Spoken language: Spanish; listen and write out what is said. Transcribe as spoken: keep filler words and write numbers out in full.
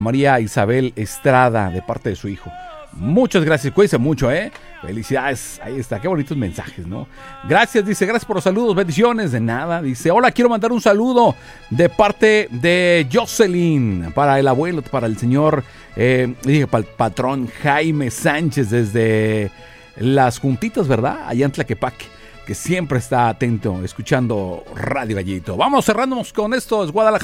María Isabel Estrada, de parte de su hijo. Muchas gracias, cuídense mucho, ¿eh? Felicidades, ahí está, qué bonitos mensajes, ¿no? Gracias, dice, gracias por los saludos, bendiciones, de nada. Dice, hola, quiero mandar un saludo de parte de Jocelyn, para el abuelo, para el señor, eh, dije, para el patrón Jaime Sánchez, desde Las Juntitas, ¿verdad? Allá en Tlaquepaque, que siempre está atento, escuchando Radio Gallito. Vamos, cerrándonos con esto, es Guadalajara.